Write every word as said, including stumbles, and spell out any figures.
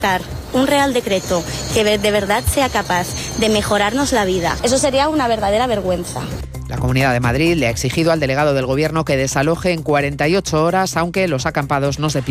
un Real Decreto que de verdad sea capaz de mejorarnos la vida. Eso sería una verdadera vergüenza. La Comunidad de Madrid le ha exigido al delegado del Gobierno que desaloje en cuarenta y ocho horas, aunque los acampados no se